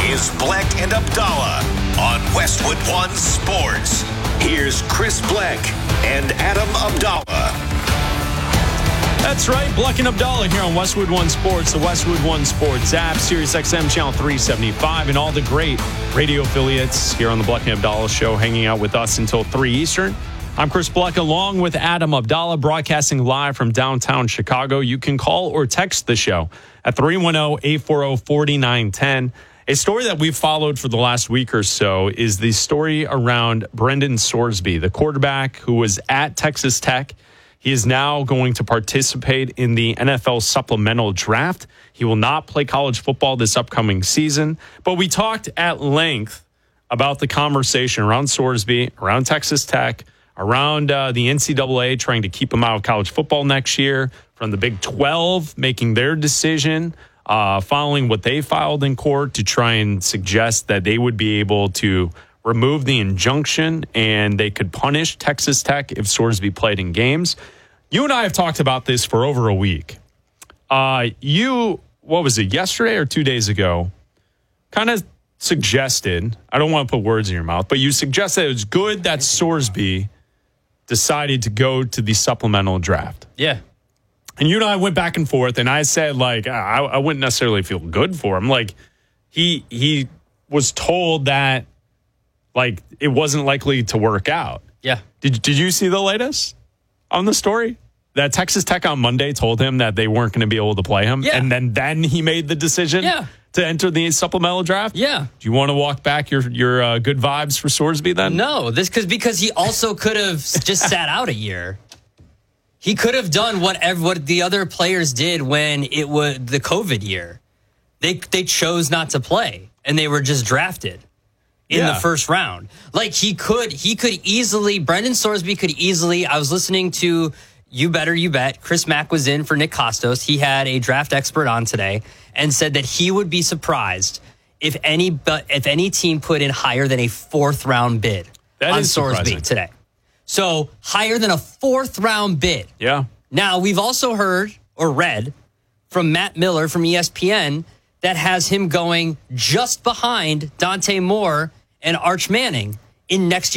is Bleck and Abdallah on Westwood One Sports. Here's Chris Bleck and Adam Abdallah. That's right, Bleck and Abdallah here on Westwood One Sports, the Westwood One Sports app, Sirius XM Channel 375, and all the great radio affiliates here on the Bleck and Abdallah Show, hanging out with us until 3 Eastern. I'm Chris Bleck, along with Adam Abdallah, broadcasting live from downtown Chicago. You can call or text the show at 310-840-4910. A story that we've followed for the last week or so is the story around Brendan Sorsby, the quarterback who was at Texas Tech. He is now going to participate in the NFL supplemental draft. He will not play college football this upcoming season, but we talked at length about the conversation around Sorsby, around Texas Tech, around the NCAA trying to keep him out of college football next year, from the Big 12 making their decision, following what they filed in court to try and suggest that they would be able to remove the injunction and they could punish Texas Tech if Sorsby played in games. You and I have talked about this for over a week. You, what was it, yesterday or 2 days ago, kind of suggested, I don't want to put words in your mouth, but you suggested it was good that Sorsby decided to go to the supplemental draft. Yeah. And you and I went back and forth, and I said, like, I wouldn't necessarily feel good for him. Like, he was told that, like, it wasn't likely to work out. Yeah. Did you see the latest on the story? That Texas Tech on Monday told him that they weren't going to be able to play him. Yeah. And then he made the decision to enter the supplemental draft? Yeah. Do you want to walk back your good vibes for Sorsby then? No, because he also could have just sat out a year. He could have done what the other players did when it was the COVID year. They chose not to play, and they were just drafted in the first round. Like, he could easily, Brendan Sorsby could easily, I was listening to You Better You Bet. Chris Mack was in for Nick Kostos. He had a draft expert on today and said that he would be surprised if any team put in higher than a fourth round bid on Sorsby today. So higher than a fourth round bid. Yeah. Now, we've also heard or read from Matt Miller from ESPN that has him going just behind Dante Moore and Arch Manning in next